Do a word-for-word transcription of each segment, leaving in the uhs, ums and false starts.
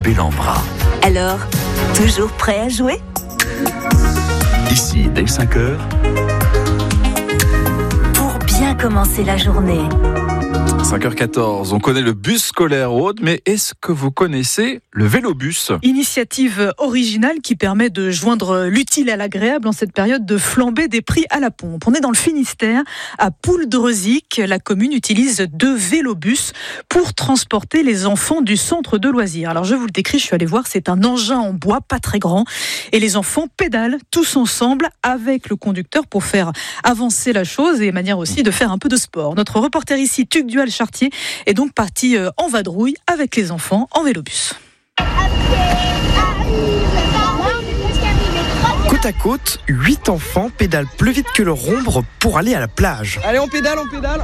Bellambra. Alors, toujours prêt à jouer ? Ici, dès cinq heures. Pour bien commencer la journée. cinq heures quatorze, on connaît le bus scolaire Aude, mais est-ce que vous connaissez le vélobus ? Initiative originale qui permet de joindre l'utile à l'agréable en cette période de flambée des prix à la pompe. On est dans le Finistère, à Pouldreuzic. La commune utilise deux vélobus pour transporter les enfants du centre de loisirs. Alors je vous le décris, je suis allée voir, c'est un engin en bois pas très grand et les enfants pédalent tous ensemble avec le conducteur pour faire avancer la chose et manière aussi de faire un peu de sport. Notre reporter ici, Tugdual Chartier, est donc parti en vadrouille avec les enfants en vélobus. Côte à côte, huit enfants pédalent plus vite que leur ombre pour aller à la plage. Allez, on pédale, on pédale.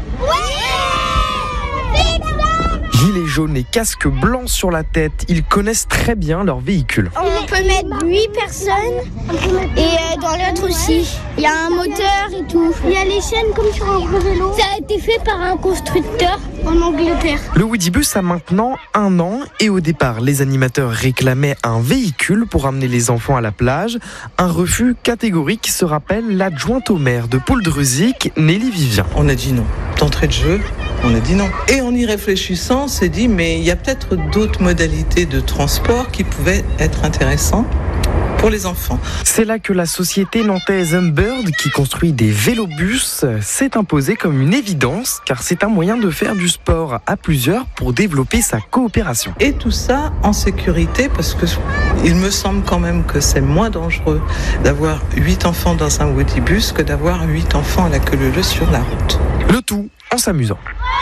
Gilets jaunes et casques blancs sur la tête, ils connaissent très bien leur véhicule. On peut mettre huit personnes et euh, dans l'autre aussi. Il y a un moteur et tout. Il y a les chaînes comme sur un gros vélo. Ça a été fait par un constructeur en Angleterre. Le Woodibus a maintenant un an et au départ, les animateurs réclamaient un véhicule pour amener les enfants à la plage. Un refus catégorique, se rappelle l'adjointe au maire de Pouldreuzic, Nelly Vivien. On a dit non. D'entrée de jeu, on a dit non. Et en y réfléchissant, on s'est dit, mais il y a peut-être d'autres modalités de transport qui pouvaient être intéressantes pour les enfants. C'est là que la société nantaise Humbird, qui construit des vélobus, s'est imposée comme une évidence, car c'est un moyen de faire du sport à plusieurs pour développer sa coopération. Et tout ça en sécurité, parce que il me semble quand même que c'est moins dangereux d'avoir huit enfants dans un Woodibus que d'avoir huit enfants à la queue leu-leu sur la route. Le tout en s'amusant.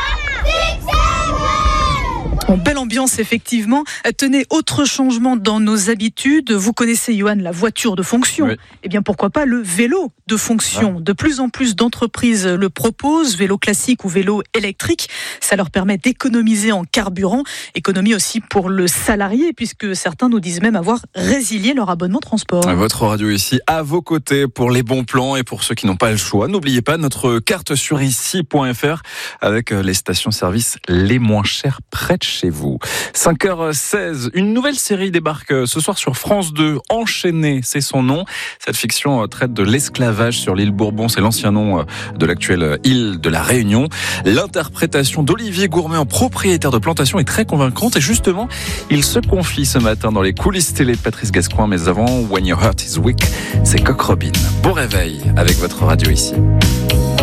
En belle ambiance, effectivement. Tenez, autre changement dans nos habitudes. Vous connaissez, Johan, la voiture de fonction. Oui. Eh bien, pourquoi pas le vélo de fonction. De plus en plus d'entreprises le proposent, vélo classique ou vélo électrique. Ça leur permet d'économiser en carburant. Économie aussi pour le salarié, puisque certains nous disent même avoir résilié leur abonnement transport. Votre radio ici, à vos côtés pour les bons plans et pour ceux qui n'ont pas le choix. N'oubliez pas notre carte sur ici point f r avec les stations-service les moins chères près de chez vous. cinq heures seize, une nouvelle série débarque ce soir sur France deux. Enchaîné, c'est son nom. Cette fiction traite de l'esclavage sur l'île Bourbon. C'est l'ancien nom de l'actuelle île de la Réunion. L'interprétation d'Olivier Gourmet en propriétaire de plantation est très convaincante. Et justement, il se confie ce matin dans les coulisses télé de Patrice Gascoigne. Mais avant, When Your Heart Is Weak, c'est Coq Robin. Bon réveil avec votre radio ici.